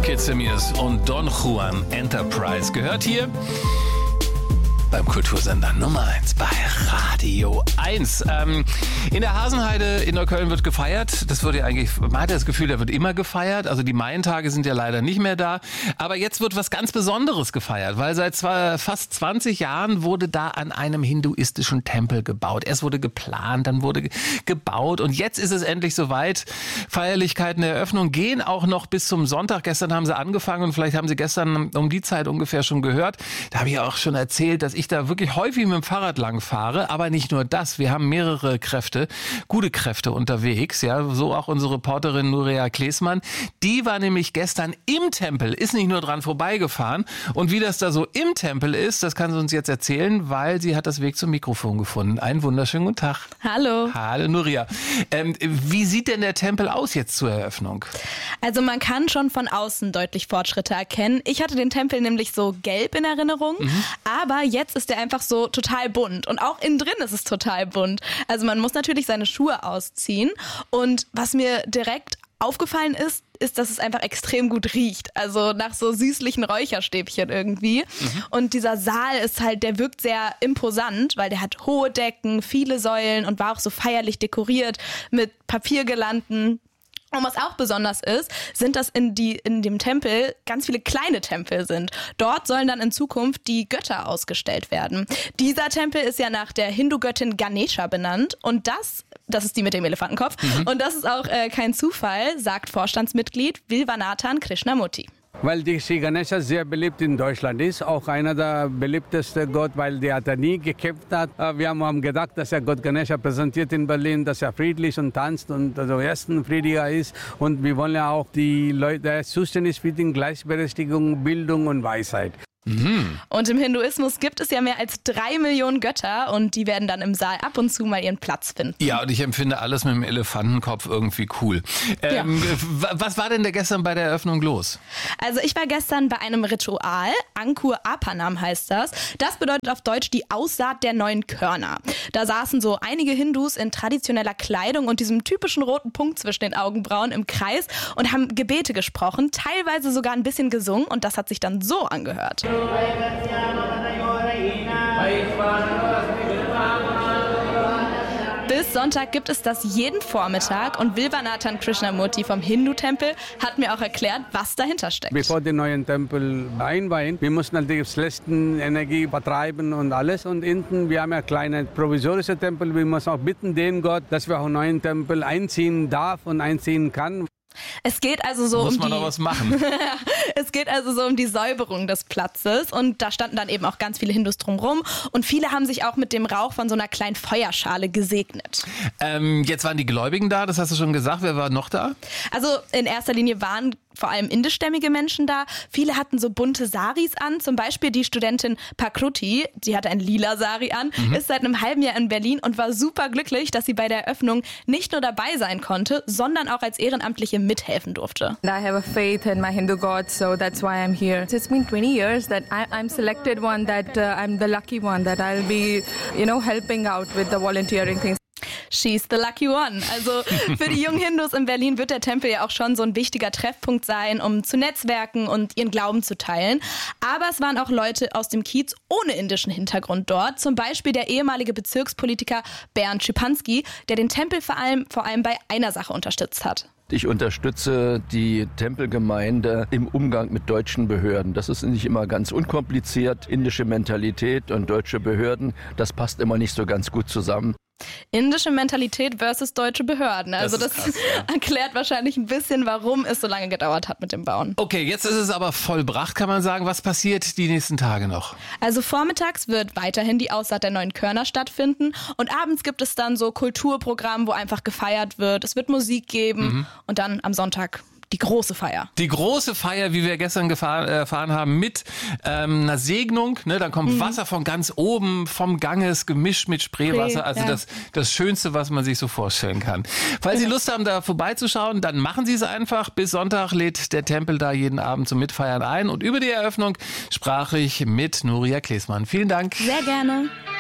Kidsemirs und Don Juan Enterprise gehört hier beim Kultursender Nummer 1 bei Radio 1. In der Hasenheide in Neukölln wird gefeiert. Das wird ja eigentlich, man hat ja das Gefühl, da wird immer gefeiert. Also die Maientage sind ja leider nicht mehr da. Aber jetzt wird was ganz Besonderes gefeiert, weil seit fast 20 Jahren wurde da an einem hinduistischen Tempel gebaut. Erst wurde geplant, dann wurde gebaut und jetzt ist es endlich soweit. Feierlichkeiten der Eröffnung gehen auch noch bis zum Sonntag. Gestern haben sie angefangen und vielleicht haben Sie gestern um die Zeit ungefähr schon gehört. Da habe ich auch schon erzählt, dass ich da wirklich häufig mit dem Fahrrad lang fahre, aber nicht nur das. Wir haben mehrere Kräfte, gute Kräfte unterwegs, ja, so auch unsere Reporterin Nuria Klesmann. Die war nämlich gestern im Tempel, ist nicht nur dran vorbeigefahren und wie das da so im Tempel ist, das kann sie uns jetzt erzählen, weil sie hat das Weg zum Mikrofon gefunden. Einen wunderschönen guten Tag. Hallo. Hallo Nuria. Wie sieht denn der Tempel aus jetzt zur Eröffnung? Also man kann schon von außen deutlich Fortschritte erkennen. Ich hatte den Tempel nämlich so gelb in Erinnerung, aber jetzt ist der einfach so total bunt und auch innen drin ist es total bunt. Also man muss natürlich seine Schuhe ausziehen und was mir direkt aufgefallen ist, dass es einfach extrem gut riecht. Also nach so süßlichen Räucherstäbchen irgendwie. Und dieser Saal ist halt, der wirkt sehr imposant, weil der hat hohe Decken, viele Säulen und war auch so feierlich dekoriert mit Papiergirlanden. Und was auch besonders ist, sind, dass in dem Tempel ganz viele kleine Tempel sind. Dort sollen dann in Zukunft die Götter ausgestellt werden. Dieser Tempel ist ja nach der Hindu-Göttin Ganesha benannt und das ist die mit dem Elefantenkopf. Und das ist auch kein Zufall, sagt Vorstandsmitglied Vilvanathan Krishnamurti. Weil die Sri Ganesha sehr beliebt in Deutschland ist, auch einer der beliebtesten Gott, weil der hat nie gekämpft hat. Wir haben gedacht, dass er Gott Ganesha präsentiert in Berlin, dass er friedlich und tanzt und also ersten Friedlicher ist. Und wir wollen ja auch die Leute, der zuständig für die Gleichberechtigung, Bildung und Weisheit. Und im Hinduismus gibt es ja mehr als 3 Millionen Götter und die werden dann im Saal ab und zu mal ihren Platz finden. Ja, und ich empfinde alles mit dem Elefantenkopf irgendwie cool. Ja. Was war denn da gestern bei der Eröffnung los? Also ich war gestern bei einem Ritual, Ankur Apanam heißt das. Das bedeutet auf Deutsch die Aussaat der neuen Körner. Da saßen so einige Hindus in traditioneller Kleidung und diesem typischen roten Punkt zwischen den Augenbrauen im Kreis und haben Gebete gesprochen, teilweise sogar ein bisschen gesungen und das hat sich dann so angehört. Bis Sonntag gibt es das jeden Vormittag und Vilvanathan Krishnamurti vom Hindu-Tempel hat mir auch erklärt, was dahinter steckt. Bevor den neuen Tempel einweihen, wir mussten natürlich das letzten Energie vertreiben und alles. Und hinten, wir haben ja kleine provisorische Tempel, wir müssen auch bitten den Gott, dass wir auch einen neuen Tempel einziehen darf und einziehen kann. Es geht also so Muss man noch was machen. Es geht also so um die Säuberung des Platzes und da standen dann eben auch ganz viele Hindus drumherum und viele haben sich auch mit dem Rauch von so einer kleinen Feuerschale gesegnet. Jetzt waren die Gläubigen da, das hast du schon gesagt. Wer war noch da? Also in erster Linie waren vor allem indischstämmige Menschen da. Viele hatten so bunte Saris an, zum Beispiel die Studentin Prakruti, die hatte ein lila Sari an, ist seit einem halben Jahr in Berlin und war super glücklich, dass sie bei der Eröffnung nicht nur dabei sein konnte, sondern auch als Ehrenamtliche mithelfen durfte. I have a faith in my Hindu gods, so that's why I'm here. It's been 20 years that I'm selected one, that I'm the lucky one, that I'll be, helping out with the volunteering things. She's the lucky one. Also für die jungen Hindus in Berlin wird der Tempel ja auch schon so ein wichtiger Treffpunkt sein, um zu netzwerken und ihren Glauben zu teilen. Aber es waren auch Leute aus dem Kiez ohne indischen Hintergrund dort. Zum Beispiel der ehemalige Bezirkspolitiker Bernd Schipanski, der den Tempel vor allem bei einer Sache unterstützt hat. Ich unterstütze die Tempelgemeinde im Umgang mit deutschen Behörden. Das ist nicht immer ganz unkompliziert. Indische Mentalität und deutsche Behörden, das passt immer nicht so ganz gut zusammen. Indische Mentalität versus deutsche Behörden. Also das krass, ja. Erklärt wahrscheinlich ein bisschen, warum es so lange gedauert hat mit dem Bauen. Okay, jetzt ist es aber vollbracht, kann man sagen. Was passiert die nächsten Tage noch? Also vormittags wird weiterhin die Aussaat der neuen Körner stattfinden und abends gibt es dann so Kulturprogramm, wo einfach gefeiert wird. Es wird Musik geben und dann am Sonntag die große Feier. Die große Feier, wie wir gestern erfahren haben, mit einer Segnung. Ne? Dann kommt Wasser von ganz oben, vom Ganges, gemischt mit Spreewasser. Also ja. Das Schönste, was man sich so vorstellen kann. Falls Sie Lust haben, da vorbeizuschauen, dann machen Sie es einfach. Bis Sonntag lädt der Tempel da jeden Abend zum Mitfeiern ein. Und über die Eröffnung sprach ich mit Nuria Klesmann. Vielen Dank. Sehr gerne.